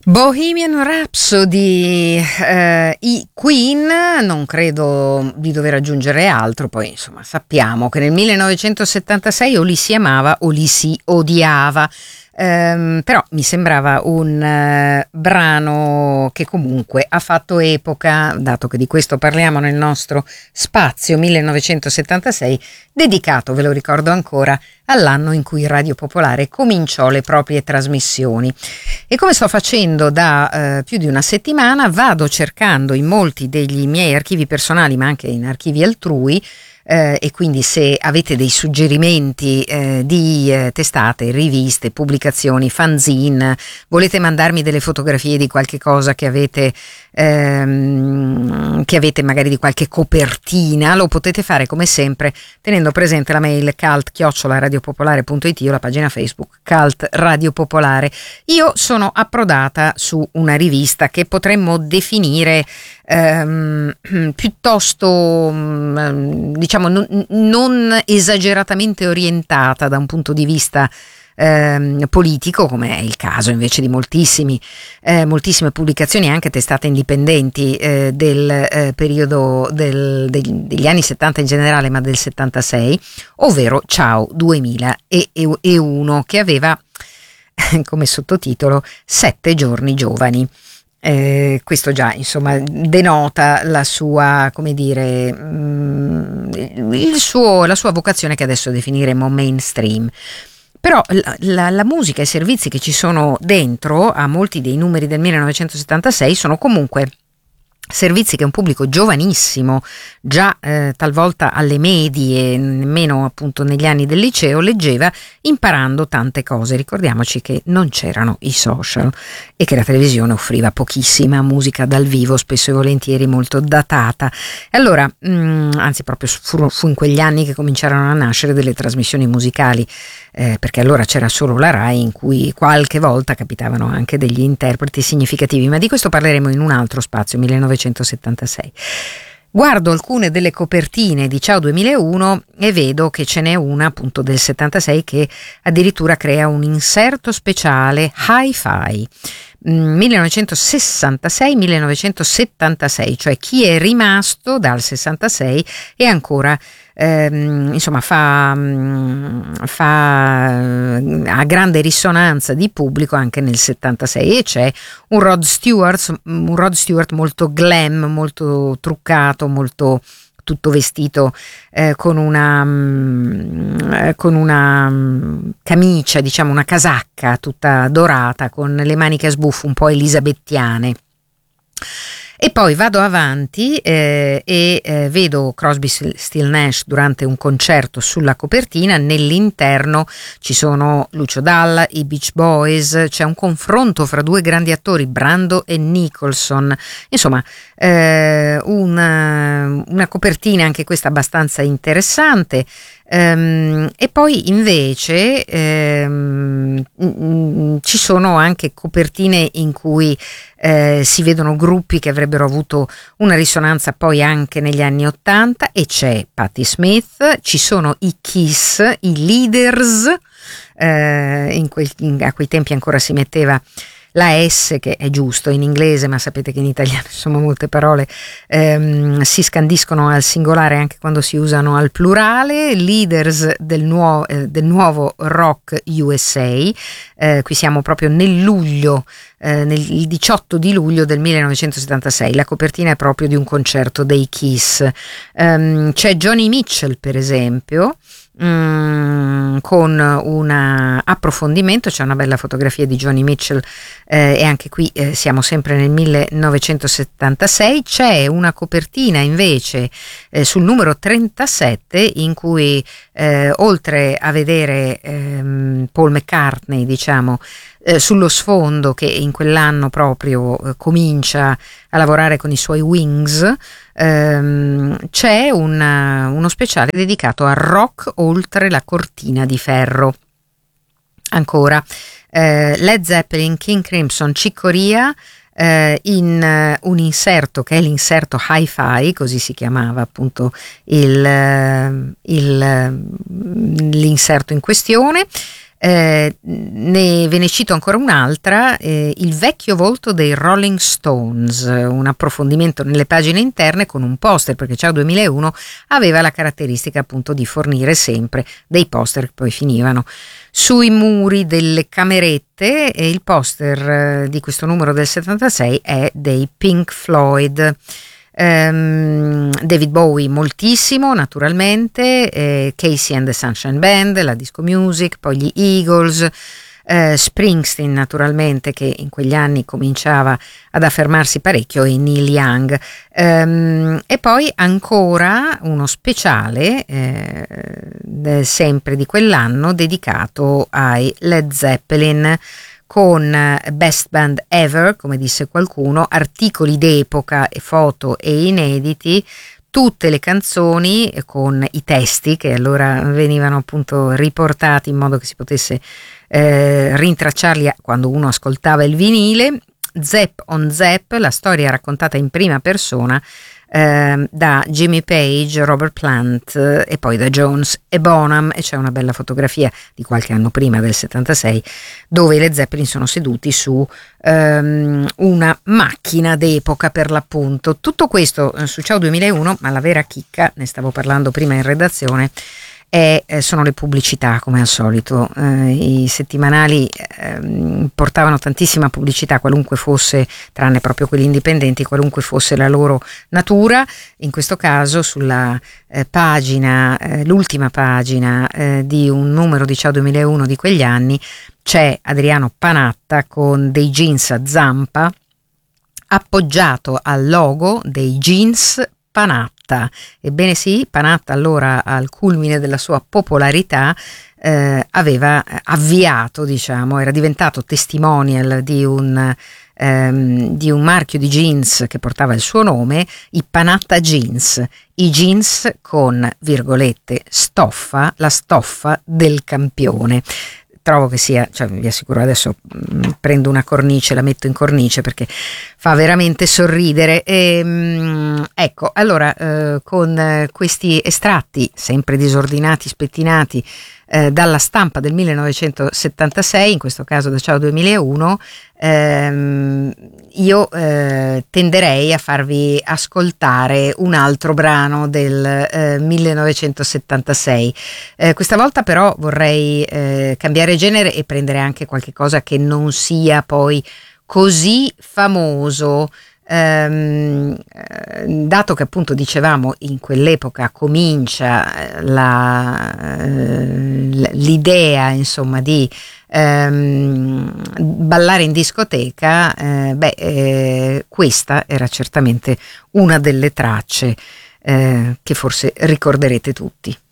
Bohemian Rhapsody, i Queen, non credo di dover aggiungere altro, poi insomma sappiamo che nel 1976 o li si amava o li si odiava. Però mi sembrava un brano che comunque ha fatto epoca, dato che di questo parliamo nel nostro spazio 1976, dedicato, ve lo ricordo ancora, all'anno in cui Radio Popolare cominciò le proprie trasmissioni. E come sto facendo da più di una settimana, vado cercando in molti degli miei archivi personali, ma anche in archivi altrui, e quindi se avete dei suggerimenti di testate, riviste, pubblicazioni, fanzine, volete mandarmi delle fotografie di qualche cosa che avete magari di qualche copertina, lo potete fare come sempre tenendo presente la mail cult@radiopopolare.it o la pagina Facebook Cult Radio Popolare. Io sono approdata su una rivista che potremmo definire piuttosto diciamo non esageratamente orientata da un punto di vista politico, come è il caso invece di moltissime pubblicazioni, anche testate indipendenti del periodo degli anni 70 in generale, ma del 76, ovvero Ciao 2001, che aveva come sottotitolo 7 giorni giovani. Questo già insomma denota la sua, come dire, la sua vocazione, che adesso definiremo mainstream. Però la musica e i servizi che ci sono dentro a molti dei numeri del 1976 sono comunque servizi che un pubblico giovanissimo, già talvolta alle medie, nemmeno appunto negli anni del liceo, leggeva imparando tante cose. Ricordiamoci che non c'erano i social e che la televisione offriva pochissima musica dal vivo, spesso e volentieri molto datata. E allora, anzi proprio fu in quegli anni che cominciarono a nascere delle trasmissioni musicali, perché allora c'era solo la Rai, in cui qualche volta capitavano anche degli interpreti significativi, ma di questo parleremo in un altro spazio, 1976. Guardo alcune delle copertine di Ciao 2001 e vedo che ce n'è una appunto del 76 che addirittura crea un inserto speciale Hi-Fi 1966-1976, cioè chi è rimasto dal 66 e ancora insomma fa a grande risonanza di pubblico anche nel 76, e c'è un Rod Stewart molto glam, molto truccato, molto tutto vestito con una camicia, diciamo una casacca tutta dorata con le maniche a sbuffo un po' elisabettiane. E poi vado avanti e vedo Crosby, Still Nash durante un concerto sulla copertina. Nell'interno ci sono Lucio Dalla, i Beach Boys, c'è un confronto fra due grandi attori, Brando e Nicholson, insomma una copertina anche questa abbastanza interessante. E poi invece ci sono anche copertine in cui si vedono gruppi che avrebbero avuto una risonanza poi anche negli anni '80, e c'è Patti Smith, ci sono i Kiss, i Leaders, a quei tempi ancora si metteva la S, che è giusto in inglese, ma sapete che in italiano insomma molte parole si scandiscono al singolare anche quando si usano al plurale. Leaders del nuovo rock USA, qui siamo proprio nel luglio, nel 18 di luglio del 1976, la copertina è proprio di un concerto dei Kiss. C'è Joni Mitchell per esempio, con un approfondimento, c'è una bella fotografia di Joni Mitchell, e anche qui siamo sempre nel 1976. C'è una copertina invece sul numero 37 in cui oltre a vedere Paul McCartney, diciamo, sullo sfondo, che in quell'anno proprio comincia a lavorare con i suoi Wings, c'è uno speciale dedicato a rock oltre la cortina di ferro. Ancora Led Zeppelin, King Crimson, Chick Corea, in un inserto che è l'inserto Hi-Fi, così si chiamava appunto l'inserto in questione. Ne ve ne cito ancora un'altra, il vecchio volto dei Rolling Stones, un approfondimento nelle pagine interne con un poster, perché Ciao 2001 aveva la caratteristica appunto di fornire sempre dei poster che poi finivano sui muri delle camerette, e il poster di questo numero del 76 è dei Pink Floyd. David Bowie moltissimo naturalmente, Casey and the Sunshine Band, la disco music, poi gli Eagles, Springsteen naturalmente, che in quegli anni cominciava ad affermarsi parecchio, e Neil Young, e poi ancora uno speciale sempre di quell'anno dedicato ai Led Zeppelin, con Best Band Ever, come disse qualcuno, articoli d'epoca e foto e inediti, tutte le canzoni con i testi che allora venivano appunto riportati in modo che si potesse rintracciarli quando uno ascoltava il vinile. Zepp on Zepp, la storia raccontata in prima persona da Jimmy Page, Robert Plant e poi da Jones e Bonham, e c'è una bella fotografia di qualche anno prima, del 76, dove le Zeppelin sono seduti su una macchina d'epoca per l'appunto. Tutto questo su Ciao 2001, ma la vera chicca, ne stavo parlando prima in redazione, sono le pubblicità, come al solito. I settimanali portavano tantissima pubblicità, qualunque fosse, tranne proprio quelli indipendenti, qualunque fosse la loro natura. In questo caso sulla pagina, l'ultima pagina di un numero di Ciao 2001 di quegli anni, c'è Adriano Panatta con dei jeans a zampa appoggiato al logo dei jeans Panatta. Ebbene sì, Panatta allora, al culmine della sua popolarità, aveva avviato, diciamo, era diventato testimonial di un marchio di jeans che portava il suo nome, i Panatta Jeans, i jeans con, virgolette, stoffa, la stoffa del campione. Trovo che sia, cioè vi assicuro, adesso prendo una cornice, la metto in cornice perché fa veramente sorridere. Ecco, allora con questi estratti sempre disordinati, spettinati, dalla stampa del 1976, in questo caso da Ciao 2001, io tenderei a farvi ascoltare un altro brano del 1976. Questa volta però vorrei cambiare genere e prendere anche qualche cosa che non sia poi così famoso, dato che appunto dicevamo in quell'epoca comincia l'idea, insomma, di ballare in discoteca. Questa era certamente una delle tracce che forse ricorderete tutti.